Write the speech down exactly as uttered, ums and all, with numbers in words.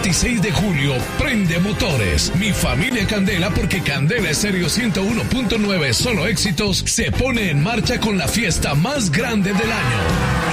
dieciséis de julio, prende motores. Mi familia Candela, porque Candela Estéreo ciento uno punto nueve, solo éxitos, se pone en marcha con la fiesta más grande del año.